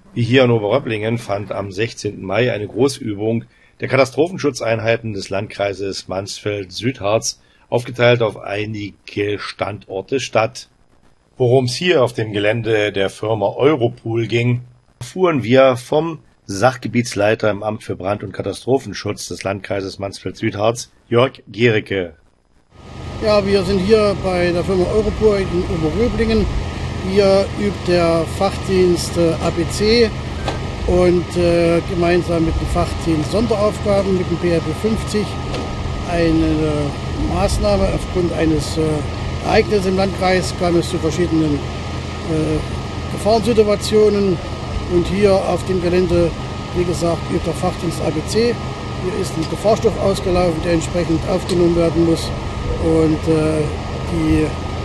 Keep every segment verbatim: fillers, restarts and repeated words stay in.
Wie hier in Oberröpplingen fand am sechzehnten Mai eine Großübung der Katastrophenschutzeinheiten des Landkreises Mansfeld-Südharz, aufgeteilt auf einige Standorte, statt. Worum es hier auf dem Gelände der Firma Europool ging, erfuhren wir vom Sachgebietsleiter im Amt für Brand- und Katastrophenschutz des Landkreises Mansfeld-Südharz, Jörg Gericke. Ja, wir sind hier bei der Firma Europool in Oberröblingen. Hier übt der Fachdienst äh, A B C und äh, gemeinsam mit dem Fachdienst Sonderaufgaben mit dem P R P fünfzig eine äh, Maßnahme. Aufgrund eines äh, Ereignisses im Landkreis kam es zu verschiedenen äh, Gefahrensituationen und hier auf dem Gelände, wie gesagt, übt der Fachdienst A B C. Hier ist ein Gefahrstoff ausgelaufen, der entsprechend aufgenommen werden muss, und äh, die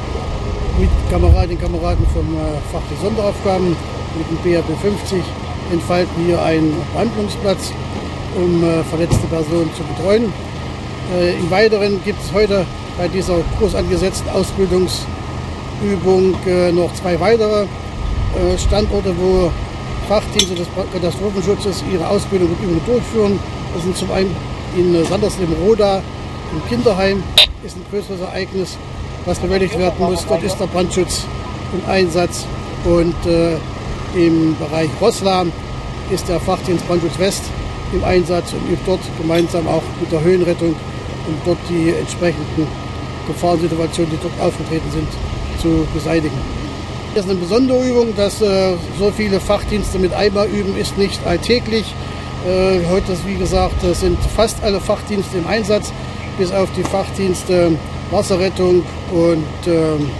mit Kameradinnen und Kameraden vom äh, Fachdienst Sonderaufgaben mit dem P R P fünfzig entfalten hier einen Behandlungsplatz, um äh, verletzte Personen zu betreuen. Äh, Im Weiteren gibt es heute bei dieser groß angesetzten Ausbildungsübung äh, noch zwei weitere äh, Standorte, wo Fachdienste des Katastrophenschutzes ihre Ausbildung und Übungen durchführen. Das sind zum einen in Sandersleben-Roda im Kinderheim, ist ein größeres Ereignis, was bewältigt werden muss. Dort ist der Brandschutz im Einsatz, und äh, im Bereich Roßla ist der Fachdienst Brandschutz West im Einsatz und übt dort gemeinsam auch mit der Höhenrettung, um dort die entsprechenden Gefahrensituationen, die dort aufgetreten sind, zu beseitigen. Das ist eine besondere Übung, dass äh, so viele Fachdienste mit einmal üben, ist nicht alltäglich. Äh, heute, wie gesagt, sind fast alle Fachdienste im Einsatz, bis auf die Fachdienste Wasserrettung und äh, äh,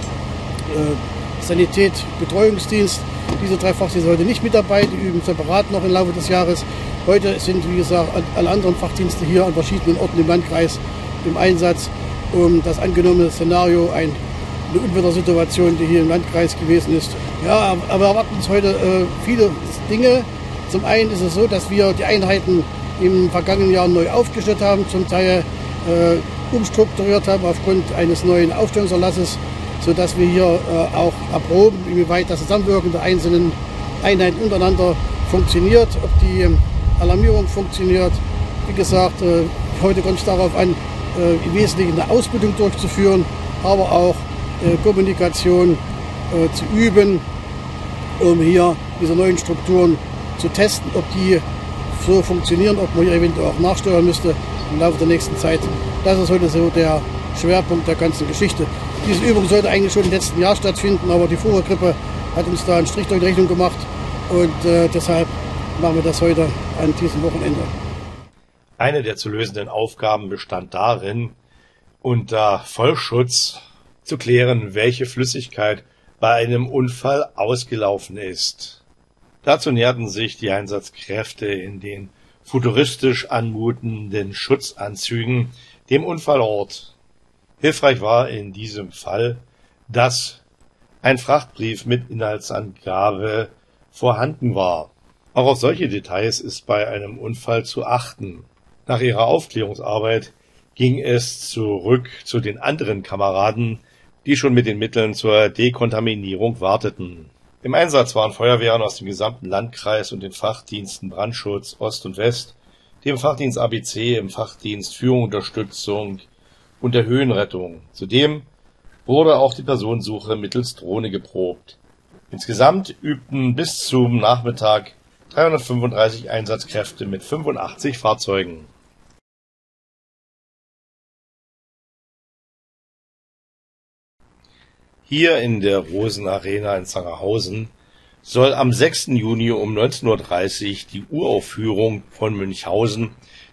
Sanität, Betreuungsdienst. Diese drei Fachdienste sind heute nicht mit dabei, die üben separat noch im Laufe des Jahres. Heute sind, wie gesagt, alle anderen Fachdienste hier an verschiedenen Orten im Landkreis im Einsatz, um das angenommene Szenario, ein, eine Unwettersituation, die hier im Landkreis gewesen ist. Ja, aber erwarten uns heute äh, viele Dinge. Zum einen ist es so, dass wir die Einheiten im vergangenen Jahr neu aufgestellt haben, zum Teil äh, umstrukturiert haben aufgrund eines neuen Aufstellungserlasses, sodass wir hier äh, auch erproben, inwieweit das Zusammenwirken der einzelnen Einheiten untereinander funktioniert, ob die Alarmierung funktioniert. Wie gesagt, äh, heute kommt es darauf an, äh, im Wesentlichen eine Ausbildung durchzuführen, aber auch äh, Kommunikation äh, zu üben, um hier diese neuen Strukturen zu testen, ob die so funktionieren, ob man hier eventuell auch nachsteuern müsste im Laufe der nächsten Zeit. Das ist heute so der Schwerpunkt der ganzen Geschichte. Diese Übung sollte eigentlich schon im letzten Jahr stattfinden, aber die Vogelgrippe hat uns da einen Strich durch die Rechnung gemacht, und äh, deshalb machen wir das heute an diesem Wochenende. Eine der zu lösenden Aufgaben bestand darin, unter Vollschutz zu klären, welche Flüssigkeit bei einem Unfall ausgelaufen ist. Dazu näherten sich die Einsatzkräfte in den futuristisch anmutenden Schutzanzügen dem Unfallort. Hilfreich war in diesem Fall, dass ein Frachtbrief mit Inhaltsangabe vorhanden war. Auch auf solche Details ist bei einem Unfall zu achten. Nach ihrer Aufklärungsarbeit ging es zurück zu den anderen Kameraden, die schon mit den Mitteln zur Dekontaminierung warteten. Im Einsatz waren Feuerwehren aus dem gesamten Landkreis und den Fachdiensten Brandschutz Ost und West, dem Fachdienst A B C, im Fachdienst Führungsunterstützung und der Höhenrettung. Zudem wurde auch die Personensuche mittels Drohne geprobt. Insgesamt übten bis zum Nachmittag dreihundertfünfunddreißig Einsatzkräfte mit fünfundachtzig Fahrzeugen. Hier in der Rosenarena in Zangerhausen soll am sechsten Juni um neunzehn Uhr dreißig die Uraufführung von Münchhausen